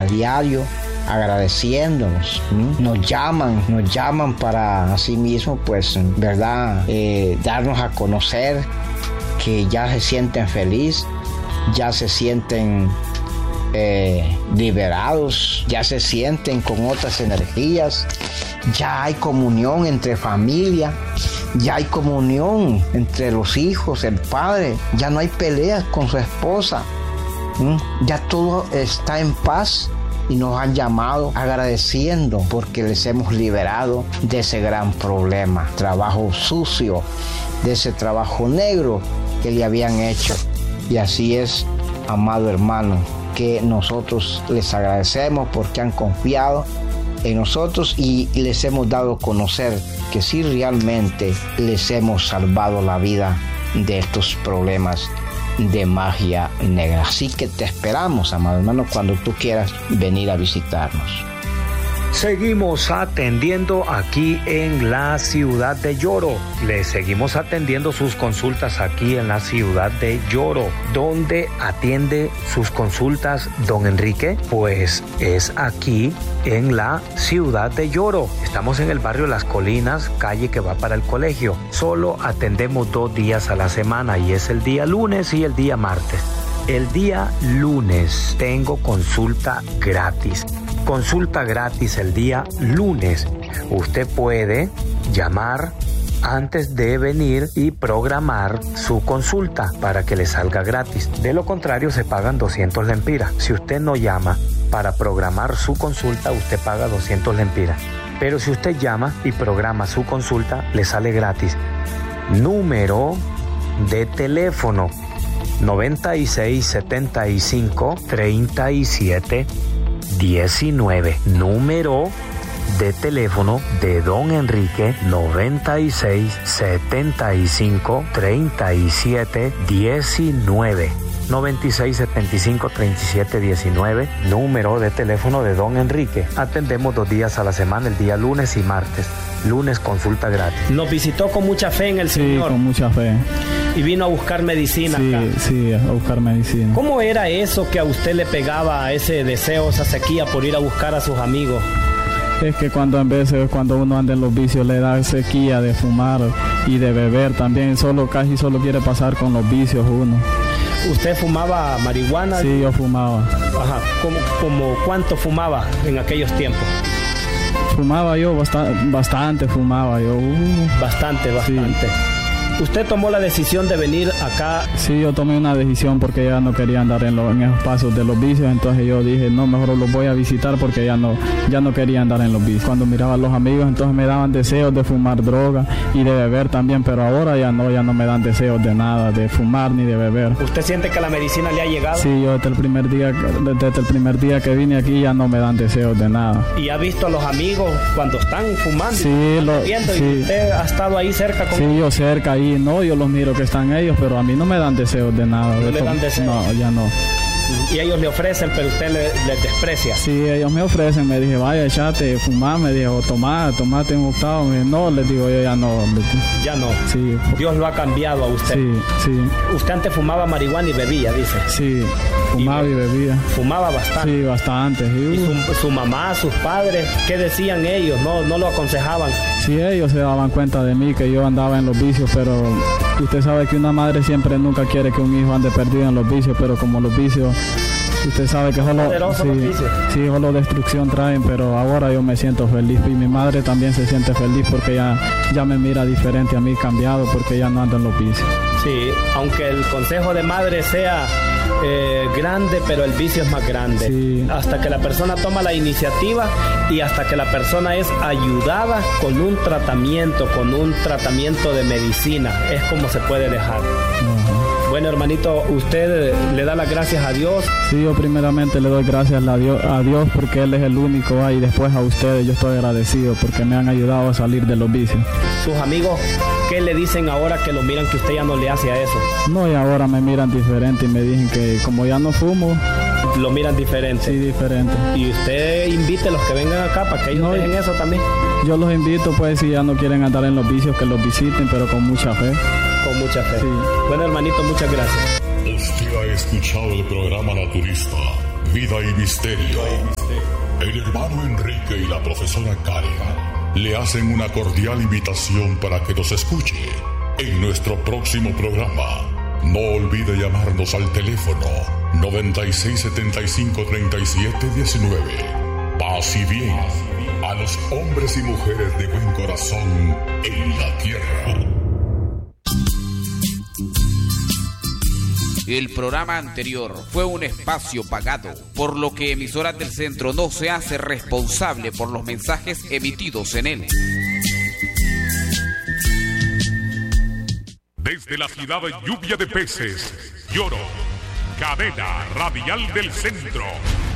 diario agradeciéndonos. Nos llaman para así mismo, pues, ¿verdad? Darnos a conocer que ya se sienten felices, ya se sienten liberados, ya se sienten con otras energías, ya hay comunión entre familia, ya hay comunión entre los hijos, el padre, ya no hay peleas con su esposa, ya todo está en paz. Y nos han llamado agradeciendo porque les hemos liberado de ese gran problema, trabajo sucio, de ese trabajo negro que le habían hecho. Y así es, amado hermano, que nosotros les agradecemos porque han confiado en nosotros y les hemos dado a conocer que sí realmente les hemos salvado la vida de estos problemas de magia negra. Así que te esperamos, amado hermano, cuando tú quieras venir a visitarnos. Seguimos atendiendo aquí en la ciudad de Yoro. Le seguimos atendiendo sus consultas aquí en la ciudad de Yoro. ¿Dónde atiende sus consultas don Enrique? Pues es aquí en la ciudad de Yoro. Estamos en el barrio Las Colinas, calle que va para el colegio. Solo atendemos 2 días a la semana y es el día lunes y el día martes. El día lunes tengo consulta gratis. Consulta gratis el día lunes. Usted puede llamar antes de venir y programar su consulta para que le salga gratis. De lo contrario, se pagan 200 lempiras. Si usted no llama para programar su consulta, usted paga 200 lempiras. Pero si usted llama y programa su consulta, le sale gratis. Número de teléfono 96 75 37 19. Número de teléfono de don Enrique 96 75 37 19. 96 75 37 19. Número de teléfono de don Enrique. Atendemos 2 días a la semana, el día lunes y martes. Lunes consulta gratis. Nos visitó con mucha fe en el Señor. Sí, con mucha fe. Y vino a buscar medicina acá. Sí, a buscar medicina. ¿Cómo era eso que a usted le pegaba a ese deseo, esa sequía por ir a buscar a sus amigos? Es que cuando uno anda en los vicios le da sequía de fumar y de beber también. Casi solo quiere pasar con los vicios uno. ¿Usted fumaba marihuana? Sí, yo fumaba. Ajá. ¿Cómo cuánto fumaba en aquellos tiempos? Fumaba yo bastante, fumaba yo. Bastante. Sí. ¿Usted tomó la decisión de venir acá? Sí, yo tomé una decisión porque ya no quería andar en esos pasos de los vicios, entonces yo dije, no, mejor los voy a visitar porque ya no quería andar en los vicios. Cuando miraba a los amigos, entonces me daban deseos de fumar droga y de beber también, pero ahora ya no me dan deseos de nada, de fumar ni de beber. ¿Usted siente que la medicina le ha llegado? Sí, yo desde el primer día que vine aquí ya no me dan deseos de nada. ¿Y ha visto a los amigos cuando están fumando? Sí, ¿Y usted ha estado ahí cerca con ellos? Sí, yo cerca ahí. No, yo los miro que están ellos, pero a mí no me dan deseos de nada. ¿No le dan deseos? No, ya no. Y ellos le ofrecen, pero usted les desprecia. Sí, ellos me ofrecen, me dije, vaya, echate, fumar, me dijo, tomate un octavo. Me dije, no, les digo yo, ya no. Ya no. Sí. Dios lo ha cambiado a usted. Sí. Usted antes fumaba marihuana y bebía, dice. Sí, fumaba y bebía. Fumaba bastante. Sí, bastante. ¿Y su mamá, sus padres, qué decían ellos? ¿No lo aconsejaban? Sí, ellos se daban cuenta de mí, que yo andaba en los vicios, pero usted sabe que una madre siempre nunca quiere que un hijo ande perdido en los vicios, pero como los vicios, usted sabe que solo destrucción traen, pero ahora yo me siento feliz y mi madre también se siente feliz porque ya me mira diferente a mí, cambiado, porque ya no anda en los vicios. Sí, aunque el consejo de madre sea grande, pero el vicio es más grande. Sí. Hasta que la persona toma la iniciativa y hasta que la persona es ayudada con un tratamiento de medicina, es como se puede dejar. Bueno, hermanito, ¿usted le da las gracias a Dios? Sí, yo primeramente le doy gracias a Dios porque Él es el único, y después a ustedes yo estoy agradecido porque me han ayudado a salir de los vicios. ¿Sus amigos qué le dicen ahora que lo miran que usted ya no le hace a eso? No, y ahora me miran diferente y me dicen que como ya no fumo... ¿Lo miran diferente? Sí, diferente. ¿Y usted invite a los que vengan acá para que ellos dejen eso también? Yo los invito, pues, si ya no quieren andar en los vicios, que los visiten, pero con mucha fe. Con mucha fe. Sí. Bueno, hermanito, muchas gracias. Usted ha escuchado el programa naturista Vida y Misterio. El hermano Enrique y la profesora Karen le hacen una cordial invitación para que nos escuche en nuestro próximo programa. No olvide llamarnos al teléfono 9675-3719. Paz y bien a los hombres y mujeres de buen corazón en la tierra. El programa anterior fue un espacio pagado, por lo que Emisoras del Centro no se hace responsable por los mensajes emitidos en él. Desde la ciudad de Lluvia de Peces, Lloro, cadena radial del centro.